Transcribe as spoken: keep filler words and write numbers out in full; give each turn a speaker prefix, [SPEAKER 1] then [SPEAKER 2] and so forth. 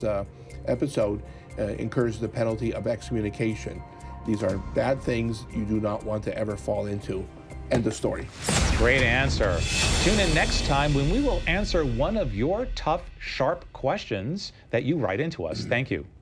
[SPEAKER 1] uh, episode uh, incurs the penalty of excommunication. These are bad things you do not want to ever fall into. End of story.
[SPEAKER 2] Great answer. Tune in next time when we will answer one of your tough, sharp questions that you write into us. Thank you.